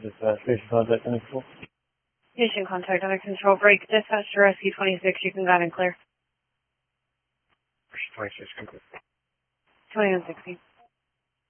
Station contact under control. Station contact under control. Break. Dispatch to rescue 26. You can guide and clear. 26, complete. 2160.